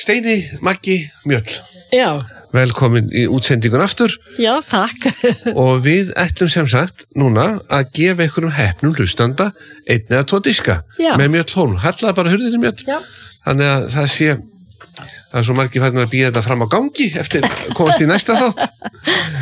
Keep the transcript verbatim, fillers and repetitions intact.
Steini, Maggi, Mjöll. Já. Velkomin í útsendingun aftur. Já, takk. Og við ætlum sem sagt núna að gefa einhverjum heppnum hlustanda einn eða tvo diska Já. Með Mjöll Hólm. Hallaði bara hurðinni Mjöll. Já. Þannig að það sé, það er svo margir fæðin að býða þetta fram á gangi eftir komast í næsta þátt.